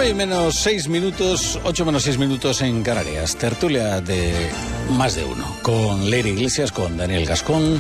9:06, 8 menos 6 minutos en Canarias. Tertulia de Más de Uno. Con Leire Iglesias, con Daniel Gascón,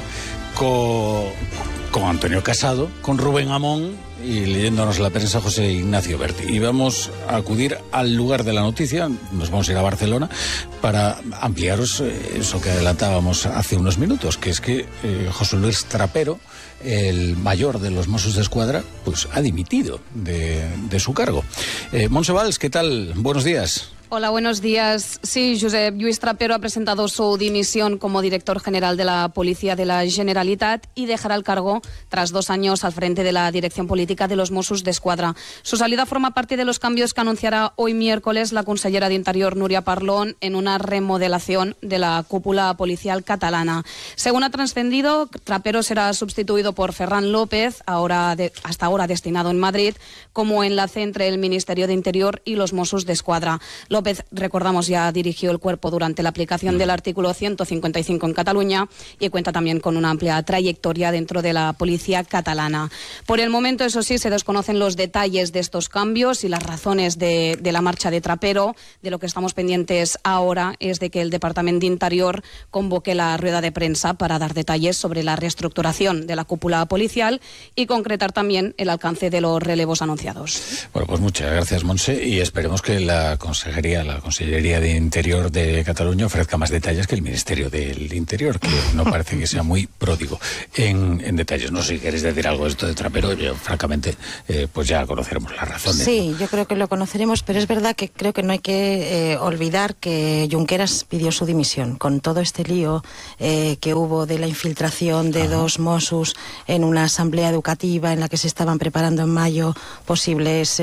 con Antonio Casado, con Rubén Amón y leyéndonos la prensa José Ignacio Berti. Y vamos a acudir al lugar de la noticia, nos vamos a ir a Barcelona para ampliaros eso que adelantábamos hace unos minutos, que es que José Luis Trapero, el mayor de los Mossos d'Esquadra, pues ha dimitido de su cargo. Montse Valls, ¿qué tal? Buenos días. Hola, buenos días. Sí, Josep Lluís Trapero ha presentado su dimisión como director general de la Policía de la Generalitat y dejará el cargo tras 2 años al frente de la dirección política de los Mossos d'Esquadra. Su salida forma parte de los cambios que anunciará hoy miércoles la consellera de Interior, Núria Parlon, en una remodelación de la cúpula policial catalana. Según ha trascendido, Trapero será sustituido por Ferran López, hasta ahora destinado en Madrid, como enlace entre el Ministerio de Interior y los Mossos d'Esquadra. López, recordamos, ya dirigió el cuerpo durante la aplicación del artículo 155 en Cataluña y cuenta también con una amplia trayectoria dentro de la policía catalana. Por el momento, eso sí, se desconocen los detalles de estos cambios y las razones de la marcha de Trapero. De lo que estamos pendientes ahora es de que el Departamento de Interior convoque la rueda de prensa para dar detalles sobre la reestructuración de la cúpula policial y concretar también el alcance de los relevos anunciados. Bueno, pues muchas gracias, Montse, y esperemos que la Consellería de Interior de Cataluña ofrezca más detalles que el Ministerio del Interior, que no parece que sea muy pródigo en detalles. No sé si queréis decir algo de esto de Trapero. Yo, francamente, pues ya conoceremos las razones. Sí, ¿no? Yo creo que lo conoceremos, pero es verdad que creo que no hay que olvidar que Junqueras pidió su dimisión con todo este lío que hubo de la infiltración de 2 Mossos en una asamblea educativa en la que se estaban preparando en mayo posibles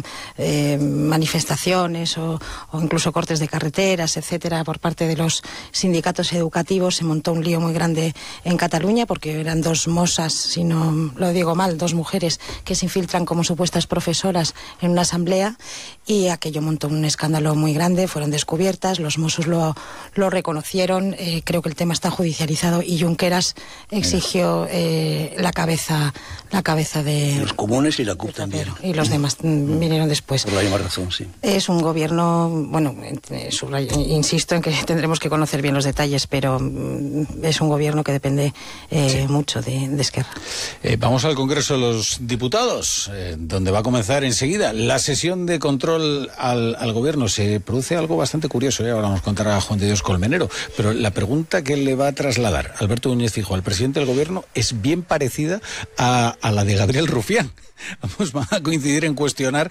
manifestaciones o incluso cortes de carreteras, etcétera, por parte de los sindicatos educativos. Se montó un lío muy grande en Cataluña porque eran 2 mosas, si no lo digo mal, 2 mujeres que se infiltran como supuestas profesoras en una asamblea, y aquello montó un escándalo muy grande. Fueron descubiertas, los Mossos lo reconocieron. Creo que el tema está judicializado y Junqueras exigió la cabeza de los comunes y la CUP también. Y los demás vinieron después. Por la misma razón, sí. Es un gobierno, bueno, insisto en que tendremos que conocer bien los detalles, pero es un gobierno que depende mucho de Esquerra. Vamos al Congreso de los Diputados, donde va a comenzar enseguida la sesión de control al gobierno. Se produce algo bastante curioso, ahora nos contará Juan de Dios Colmenero, pero la pregunta que le va a trasladar Alberto Núñez Feijóo al presidente del gobierno es bien parecida a la de Gabriel Rufián. Van a coincidir en cuestionar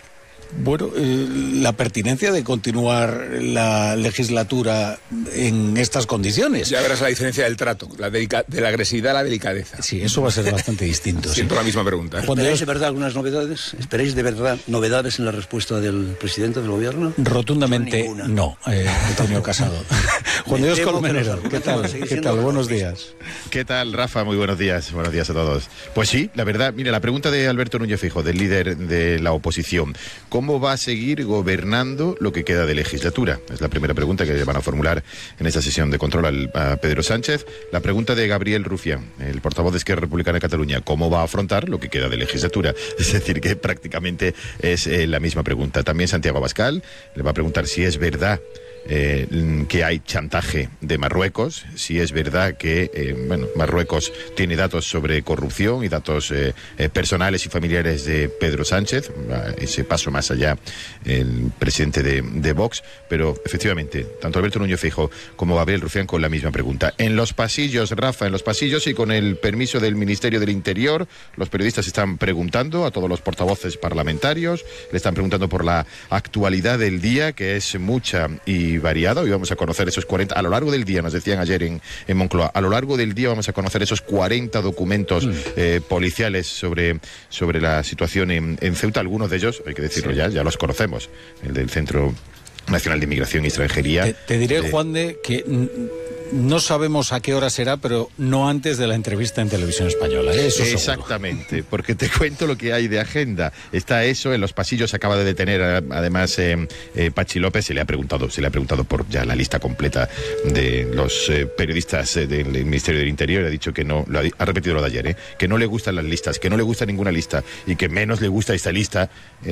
la pertinencia de continuar la legislatura en estas condiciones. Ya verás la diferencia del trato, de la agresividad a la delicadeza. Sí, eso va a ser bastante distinto. Siempre la misma pregunta. ¿Esperáis de verdad algunas novedades? ¿Esperáis de verdad novedades en la respuesta del presidente del gobierno? Rotundamente no, Antonio Casado. Juan Dios Colmenero, ¿qué tal? ¿Qué tal? Buenos días. ¿Qué tal, Rafa? Muy buenos días. Buenos días a todos. Pues sí, la verdad, mira, la pregunta de Alberto Núñez Feijóo, del líder de la oposición. ¿Cómo va a seguir gobernando lo que queda de legislatura? Es la primera pregunta que van a formular en esta sesión de control a Pedro Sánchez. La pregunta de Gabriel Rufián, el portavoz de Esquerra Republicana de Cataluña. ¿Cómo va a afrontar lo que queda de legislatura? Es decir, que prácticamente es la misma pregunta. También Santiago Abascal le va a preguntar si es verdad que hay chantaje de Marruecos, si es verdad que Marruecos tiene datos sobre corrupción y datos personales y familiares de Pedro Sánchez, ese paso más allá el presidente de Vox, pero efectivamente, tanto Alberto Núñez Feijóo como Gabriel Rufián con la misma pregunta. En los pasillos, Rafa, en los pasillos y con el permiso del Ministerio del Interior, los periodistas están preguntando a todos los portavoces parlamentarios, le están preguntando por la actualidad del día, que es mucha y variado, y vamos a conocer esos 40, a lo largo del día, nos decían ayer en Moncloa, a lo largo del día vamos a conocer esos 40 documentos policiales sobre la situación en Ceuta. Algunos de ellos, hay que decirlo, ya los conocemos, el del Centro Nacional de Inmigración y Extranjería. Te diré, Juan de, que No sabemos a qué hora será, pero no antes de la entrevista en Televisión Española. Eso exactamente, porque te cuento lo que hay de agenda. Está eso, en los pasillos se acaba de detener, además, Pachi López. Se le ha preguntado por ya la lista completa de los periodistas del Ministerio del Interior. Ha dicho que no, ha repetido lo de ayer, que no le gustan las listas, que no le gusta ninguna lista y que menos le gusta esta lista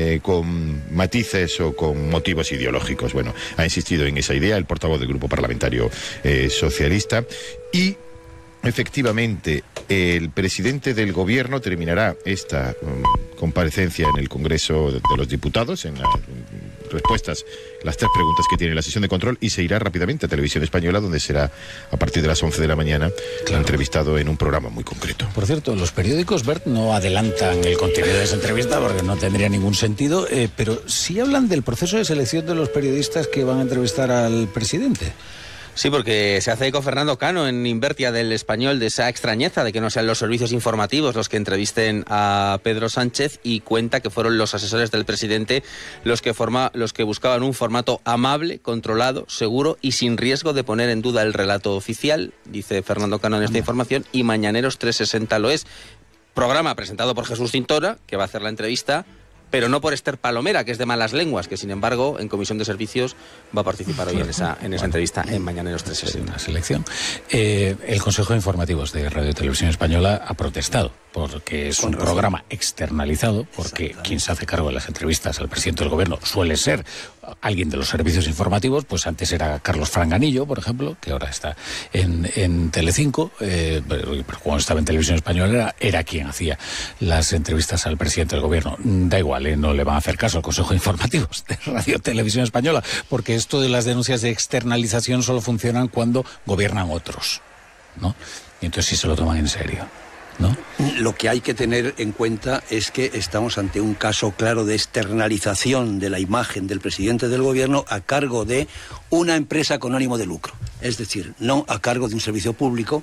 con matices o con motivos ideológicos. Bueno, ha insistido en esa idea el portavoz del Grupo Parlamentario Socialista. Y efectivamente, el presidente del Gobierno terminará esta comparecencia en el Congreso de los Diputados, en las respuestas, las 3 preguntas que tiene la sesión de control, y se irá rápidamente a Televisión Española, donde será a partir de las 11 de la mañana, entrevistado en un programa muy concreto. Por cierto, los periódicos, Bert, no adelantan el contenido de esa entrevista porque no tendría ningún sentido, pero sí hablan del proceso de selección de los periodistas que van a entrevistar al presidente. Sí, porque se hace eco Fernando Cano en Invertia del Español de esa extrañeza de que no sean los servicios informativos los que entrevisten a Pedro Sánchez, y cuenta que fueron los asesores del presidente los que buscaban un formato amable, controlado, seguro y sin riesgo de poner en duda el relato oficial, dice Fernando Cano en esta información, y Mañaneros 360 lo es. Programa presentado por Jesús Cintora, que va a hacer la entrevista, pero no por Esther Palomera, que es de malas lenguas, que sin embargo en Comisión de Servicios va a participar hoy en esa entrevista en Mañaneros 360. Una selección. El Consejo de Informativos de Radio y Televisión Española ha protestado porque es un programa externalizado, porque quien se hace cargo de las entrevistas al presidente del Gobierno suele ser alguien de los servicios informativos. Pues antes era Carlos Franganillo, por ejemplo, que ahora está en Telecinco, pero cuando estaba en Televisión Española era quien hacía las entrevistas al presidente del Gobierno. Da igual, no le van a hacer caso al Consejo de Informativos de Radio y Televisión Española, porque esto de las denuncias de externalización solo funcionan cuando gobiernan otros, ¿no? Y entonces sí se lo toman en serio, ¿no? Lo que hay que tener en cuenta es que estamos ante un caso claro de externalización de la imagen del presidente del Gobierno a cargo de una empresa con ánimo de lucro. Es decir, no a cargo de un servicio público